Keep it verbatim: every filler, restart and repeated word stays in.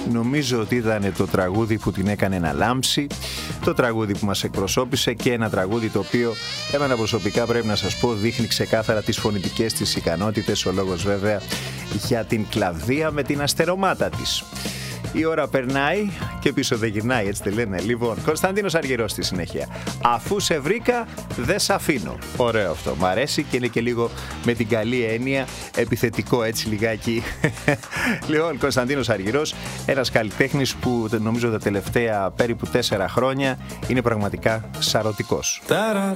νομίζω ότι ήταν το τραγούδι που την έκανε να λάμψει, το τραγούδι που μας εκπροσώπησε και ένα τραγούδι το οποίο εμένα προσωπικά πρέπει να σας πω δείχνει ξεκάθαρα τις φωνητικές της ικανότητες, ο λόγος βέβαια για την Κλαβδία με την αστερομάτα της. Η ώρα περνάει και πίσω δεν γυρνάει, έτσι δεν λένε? Λοιπόν, Κωνσταντίνος Αργυρός στη συνέχεια. Αφού σε βρήκα, δεν σ' αφήνω. Ωραίο αυτό. Μ' αρέσει και είναι και λίγο με την καλή έννοια, επιθετικό έτσι λιγάκι. Λοιπόν, Κωνσταντίνος Αργυρός, ένας καλλιτέχνης που νομίζω τα τελευταία περίπου τέσσερα χρόνια είναι πραγματικά σαρωτικός.